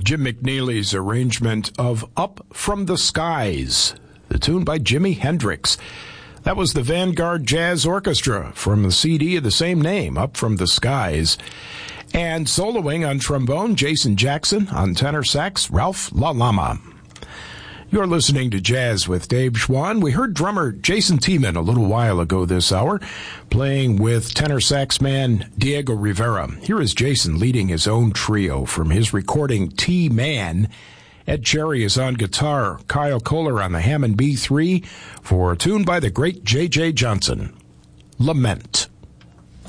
Jim McNeely's arrangement of Up from the Skies, the tune by Jimi Hendrix. That was the Vanguard Jazz Orchestra from the CD of the same name, Up from the Skies. And soloing on trombone, Jason Jackson. On tenor sax, Ralph LaLama. You're listening to Jazz with Dave Schwann. We heard drummer Jason Tiemann a little while ago this hour, playing with tenor sax man Diego Rivera. Here is Jason leading his own trio from his recording T-Man. Ed Cherry is on guitar, Kyle Kohler on the Hammond B3 for a tune by the great J.J. Johnson, Lament.